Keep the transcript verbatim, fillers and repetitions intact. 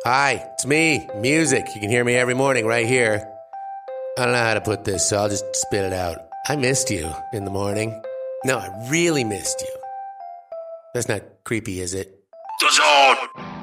Hi, it's me, music. You can hear me every morning right here. I don't know how to put this, so I'll just spit it out. I missed you in the morning. No, I really missed you. That's not creepy, is it? The Zone!